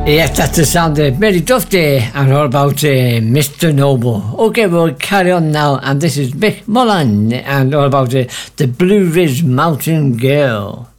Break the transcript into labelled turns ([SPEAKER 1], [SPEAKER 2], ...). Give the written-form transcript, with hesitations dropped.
[SPEAKER 1] Yes, that's the sound of Mary Duff there, and all about Mr. Noble. Okay, we'll carry on now, and this is Mick Mullen, and all about the Blue Ridge Mountain Girl.